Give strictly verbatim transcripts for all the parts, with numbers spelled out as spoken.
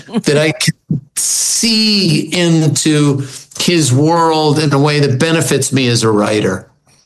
that I can see into his world in a way that benefits me as a writer.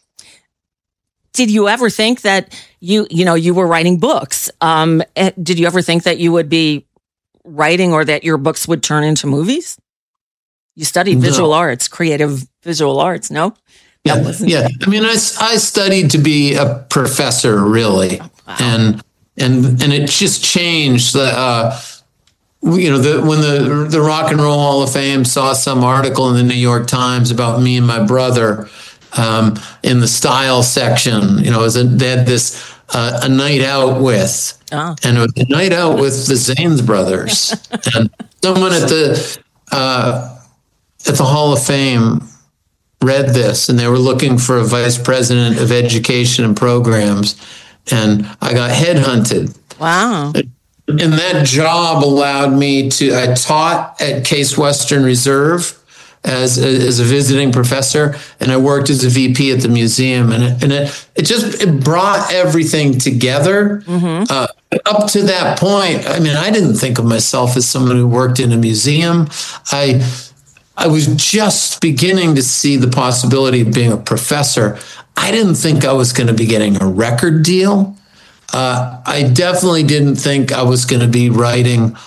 Did you ever think that you, you know, you were writing books? Um, did you ever think that you would be writing or that your books would turn into movies? You studied visual no. arts, creative visual arts, no? Yeah, yeah. I mean, I, I studied to be a professor, really. Oh, wow. And and and it just changed. The, uh, you know, the, when the the Rock and Roll Hall of Fame saw some article in the New York Times about me and my brother, Um, in the style section, you know, it was a, they had this uh, a night out with, oh. and it was a night out with the Zanes brothers, and someone at the uh, at the Hall of Fame read this, and they were looking for a vice president of education and programs, and I got headhunted. Wow. And that job allowed me to. I taught at Case Western Reserve as a, as a visiting professor, and I worked as a V P at the museum, and it, and it, it just it brought everything together. Mm-hmm. Uh, up to that point, I mean, I didn't think of myself as someone who worked in a museum. I I was just beginning to see the possibility of being a professor. I didn't think I was going to be getting a record deal. Uh, I definitely didn't think I was going to be writing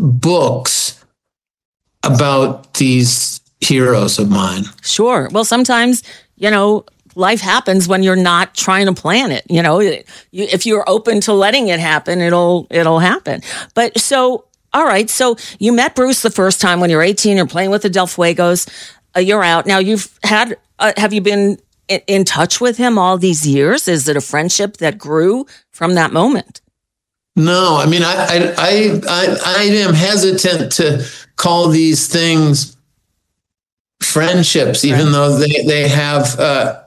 books about these heroes of mine. Sure. Well, sometimes, you know, life happens when you're not trying to plan it. You know, you, if you're open to letting it happen, it'll it'll happen. But so, all right. So you met Bruce the first time when you're eighteen. You're playing with the Del Fuegos. Uh, you're out now. You've had. Uh, have you been in, in touch with him all these years? Is it a friendship that grew from that moment? No, I mean, I I I I, I am hesitant to call these things friendships, even right. though they, they have uh,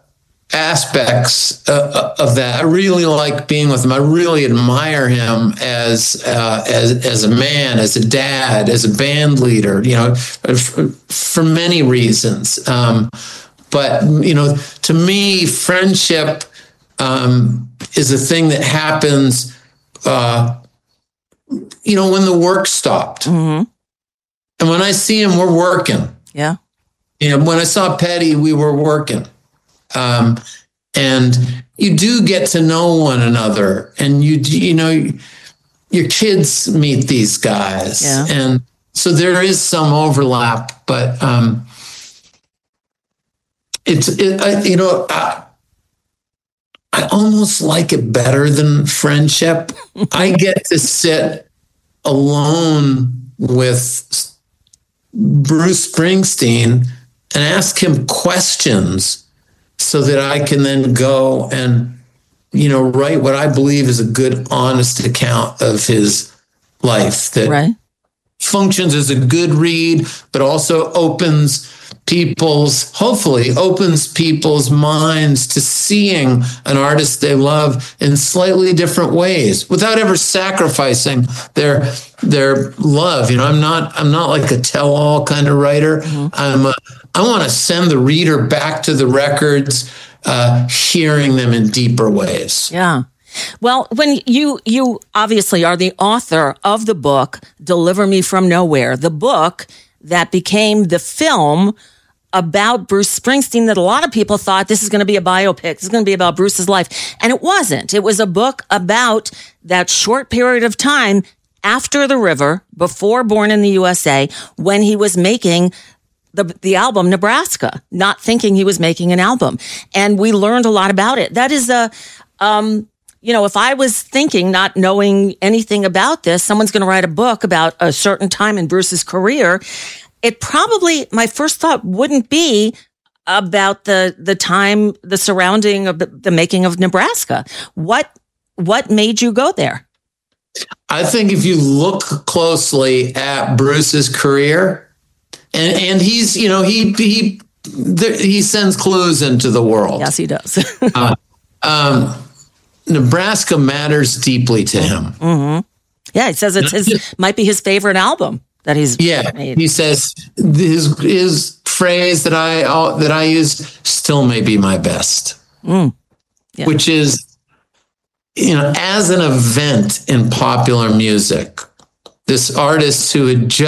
aspects uh, of that. I really like being with him. I really admire him as uh, as as a man, as a dad, as a band leader, you know, for, for many reasons. Um, but, you know, to me, friendship um, is a thing that happens, uh, you know, when the work stopped. Mm-hmm. And when I see him, we're working. Yeah. You know, when I saw Petty, we were working. Um, and you do get to know one another, and you, you know, your kids meet these guys. Yeah. And so there is some overlap, but um, it's, it, I, you know, I, I almost like it better than friendship. I get to sit alone with Bruce Springsteen and ask him questions so that I can then go and, you know, write what I believe is a good, honest account of his life that right. functions as a good read, but also opens people's, hopefully opens people's minds to seeing an artist they love in slightly different ways without ever sacrificing their their love. You know, I'm not I'm not like a tell-all kind of writer. Mm-hmm. I'm a, I want to send the reader back to the records, uh, hearing them in deeper ways. Yeah. Well, when you you obviously are the author of the book, Deliver Me From Nowhere, the book that became the film about Bruce Springsteen that a lot of people thought this is going to be a biopic. This is going to be about Bruce's life. And it wasn't. It was a book about that short period of time after The River, before Born in the U S A, when he was making the the album Nebraska, not thinking he was making an album. And we learned a lot about it. That is a, um, you know, if I was thinking, not knowing anything about this, someone's going to write a book about a certain time in Bruce's career, it probably, my first thought wouldn't be about the the time, the surrounding of the, the making of Nebraska. What what made you go there? I think if you look closely at Bruce's career, and and he's, you know, he he he sends clues into the world. Yes, he does. uh, um, Nebraska matters deeply to him. Mm-hmm. Yeah, he says it's his might be his favorite album that he's yeah. made. He says his his phrase that I uh, that I use still may be my best, mm. yeah. which is, you know, as an event in popular music, this artist who had just